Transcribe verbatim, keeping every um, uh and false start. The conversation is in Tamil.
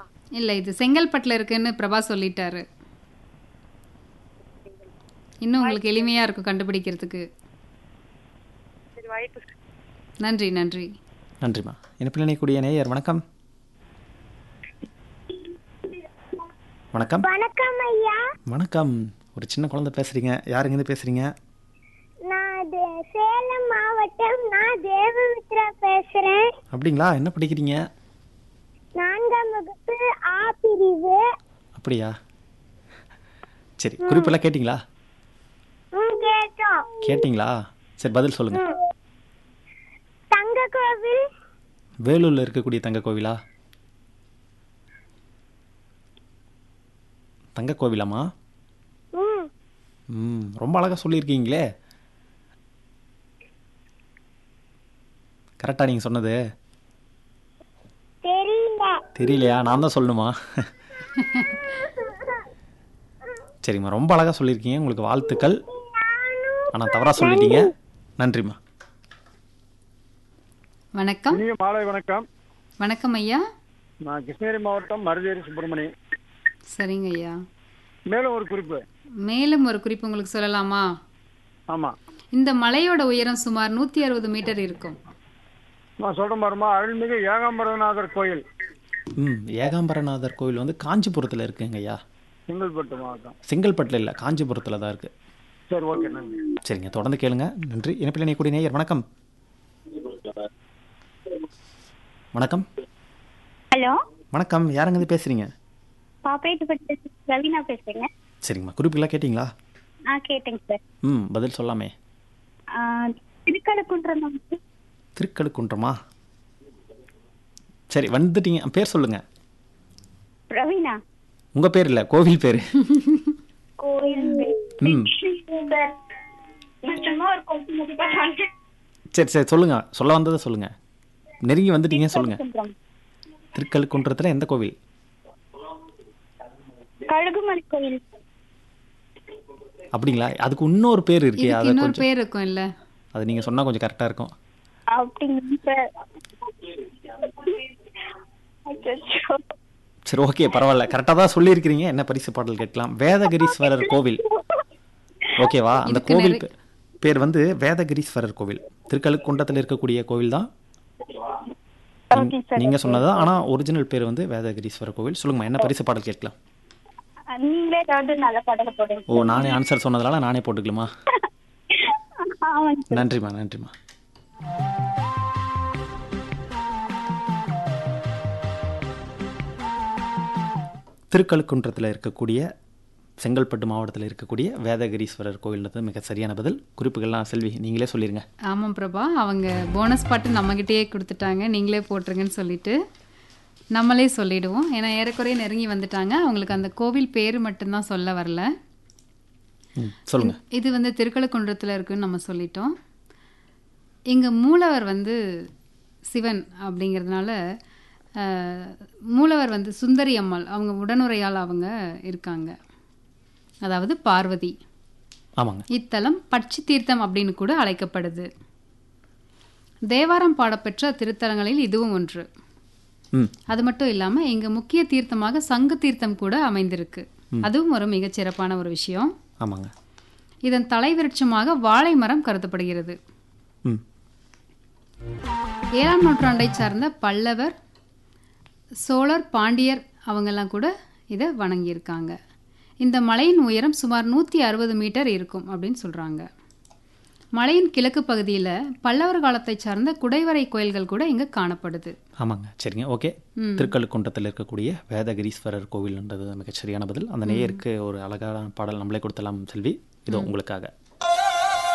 இல்ல இது செங்கல்பட்டுல இருக்குன்னு பிரபா சொல்லிட்டாரு. இன்னும் உங்களுக்கு எளிமையா இருக்கும் கண்டுபிடிக்கிறதுக்கு. சரி, வாய்ப்பு. நன்றி நன்றி நன்றிம்மா. இணைப்பில் இணையக்கூடிய நேயர் வணக்கம். வணக்கம். வணக்கம் ஐயா. வணக்கம். ஒரு சின்ன குழந்தை பேசுறீங்க. யாருங்க இருந்து பேசுறீங்க? நான் தே- சேலம் மாவட்டம். நான் தேவமித்ரா பேசுறேன். அப்படிங்களா? என்ன படிக்கிறீங்க? நான்காம் வகுப்பு ஆ பிரிவு. அப்படியா? சரி, குறிப்பெல்லாம் கேட்டிங்களா? ம், கேட்டோம். கேட்டிங்களா? சரி, பதில் சொல்லுங்க. ம். தங்க கோவில். வேலூர்ல இருக்கக்கூடிய தங்க கோவிலா? தங்க கோவிலாமா? ம். ம் ரொம்ப அழகா சொல்லியிருக்கீங்களே. கரெக்டா நீங்க சொன்னது? தெரியல. தெரியலையா? நான் தான் சொல்லணுமா? சரிம்மா, ரொம்ப அழகா சொல்லியிருக்கீங்க. உங்களுக்கு வாழ்த்துக்கள். ஆனால் தவறா சொல்லிட்டீங்க. நன்றிம்மா. வணக்கம். இனிய மாலை வணக்கம். வணக்கம் ஐயா. நான் கிருஷ்ணகிரி மாவட்டம் மருதேரி சுப்பிரமணி. சரிங்க ஐயா. மேலும் ஒரு குறிப்பு. மேலும் ஒரு குறிப்பு உங்களுக்கு சொல்லலாமா? ஆமா, இந்த மலையோட உயரம் சுமார் நூத்தி அறுபது மீட்டர் இருக்கும். நான் சொல்றேன் பாருமா, அருள்மிகு ஏகாம்பரநாதர் கோயில், ம் ஏகாம்பரநாதர் கோவில் வந்து காஞ்சிபுரத்தில் இருக்குங்க ஐயா. செங்கல்பட்டு மாவட்டம். செங்கல்பட்டில் இல்லை, காஞ்சிபுரத்தில் தான் இருக்குது. சரி, ஓகே, நன்றி. சரிங்க, தொடர்ந்து கேளுங்க. நன்றி. இணைப்பில் இணையக்கூடிய நேயர் வணக்கம். வணக்கம். ஹலோ, வணக்கம். யாருங்க இருந்து பேசுறீங்க? பாப்பேட்டுப்பட்டு ரவீனா பேசுறேங்க. சரிங்கம்மா, குறிப்புகளாக கேட்டிங்களா? ஆ, கேட்டேங்க சார். ம் பதில் சொல்லாமே. ஆ, திருக்கழுக்குன்றம் வந்து திருக்கழுக்குன்றமா? சரி, வந்துட்டீங்க. பேர் சொல்லுங்க. ரவீனா. உங்கள் பேர் இல்லை, கோவில் பேர். கோயில் ம் சார். நான் சும்மா ஒரு கொஸ்டின் கேட்டேன். சரி சரி சொல்லுங்க. சொல்ல வந்ததை சொல்லுங்க. நெருங்கி வந்துட்டீங்க, சொல்லுங்க. திருக்கழுக்குன்றம். திருக்கழுக்குன்றத்தில் எந்த கோவில்? கழுகுமலை கோயில். அப்படிங்களா? அதுக்கு இன்னொரு பேர் இருக்கே, இதுக்கு அதை இன்னொரு கொஞ்சம் பேர் இருக்கும் இல்ல? அது நீங்கள் சொன்னால் கொஞ்சம் கரெக்டாக இருக்கும். அப்படிங்க சார். அச்சச்சோ. சரி, ஓகே, பரவாயில்ல. கரெக்டாக தான் சொல்லியிருக்கிறீங்க. என்ன பரிசு பாடல் கேட்கலாம்? வேதகிரீஸ்வரர் கோவில். ஓகேவா? அந்த இதுக்கு கோவில் நிறைய- பே- பேர் வந்து வேதகிரீஸ்வரர் கோவில். திருக்கழுக்குன்றத்தில் இருக்கக்கூடிய கோவில் தான். Okay sir. நீங்க சொன்னதா, ஆனா ஒரிஜினல் பேர் வந்து வேதகிரீஸ்வரர் கோவில். சொல்லுங்கம்மா, என்ன பரிசு பாடல் கேட்கலாம்? நீங்களே ஏதாவது நல்ல படத்தை போடுங்க. ஓ, நானே ஆன்சர் சொன்னதுனால நானே போட்டுக்கலாமா? ஆமாங்க சார். நன்றிம்மா, நன்றிம்மா. திருக்கழுக்குன்றத்தில் இருக்கக்கூடிய செங்கல்பட்டு மாவட்டத்தில் இருக்கக்கூடிய வேதகிரீஸ்வரர் கோவில்ன்றது மிக சரியான பதில். குறிப்புகள்லாம் செல்வி நீங்களே சொல்லிருங்க. ஆமாம் பிரபா, அவங்க போனஸ் பாட்டு நம்மகிட்டயே கொடுத்துட்டாங்க, நீங்களே போட்டுருங்கன்னு சொல்லிட்டு நம்மளே சொல்லிடுவோம். ஏன்னா ஏறக்குறைய நெருங்கி வந்துட்டாங்க. அவங்களுக்கு அந்த கோவில் பேர் மட்டும்தான் சொல்ல வரல. ம், சொல்லுங்க. இது வந்து திருக்கழுக்குன்றத்தில் இருக்குன்னு நம்ம சொல்லிட்டோம். இங்கே மூலவர் வந்து சிவன் அப்படிங்கிறதுனால அஹ், மூலவர் வந்து சுந்தரி அம்மாள், அவங்க உடனுரையால் அவங்க இருக்காங்க, அதாவது பார்வதி. ஆமாங்க. இத்தலம் பட்சி தீர்த்தம் அப்படின்னு கூட அழைக்கப்படுது. தேவாரம் பாடப்பெற்ற திருத்தலங்களில் இதுவும் ஒன்று. ம் அது மட்டும் இல்லாமல் இங்கே முக்கிய தீர்த்தமாக சங்கு தீர்த்தம் கூட அமைந்திருக்கு. அதுவும் ஒரு மிகச் சிறப்பான ஒரு விஷயம். ஆமாங்க. இதன் தலைவிருட்சமாக வாழை மரம் கருதப்படுகிறது. ம் ஏழாம் நூற்றாண்டை சார்ந்த பல்லவர், சோழர், பாண்டியர் அவங்கெல்லாம் கூட இதை வணங்கியிருக்காங்க. இந்த மலையின் உயரம் சுமார் நூற்றி அறுபது மீட்டர் இருக்கும் அப்படின்னு சொல்கிறாங்க. மலையின் கிழக்கு பகுதியில் பல்லவர் காலத்தை சார்ந்த குடைவரை கோயில்கள் கூட இங்கே காணப்படுது. ஆமாங்க. சரிங்க, ஓகே. திருக்கழுக்குன்றத்தில் இருக்கக்கூடிய வேதகிரீஸ்வரர் கோவில்ன்றது மிகச்சரியான பதில். அந்த நேயருக்கு ஒரு அழகான பாடல் நம்மளே கொடுத்தலாம் செல்வி. இதோ உங்களுக்காக.